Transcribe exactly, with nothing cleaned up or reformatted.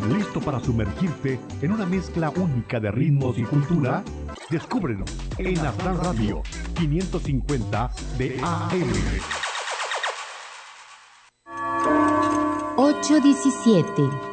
¿Listo para sumergirte en una mezcla única de ritmos y cultura? Descúbrelo en Aslan Radio quinientos cincuenta de A M. ocho diecisiete.